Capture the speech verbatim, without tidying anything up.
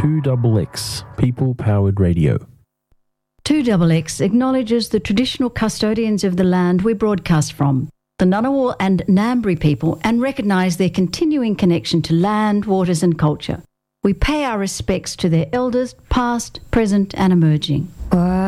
two X X, people-powered radio. two X X acknowledges the traditional custodians of the land we broadcast from, the Ngunnawal and Ngambri people, and recognise their continuing connection to land, waters and culture. We pay our respects to their elders, past, present and emerging. Ora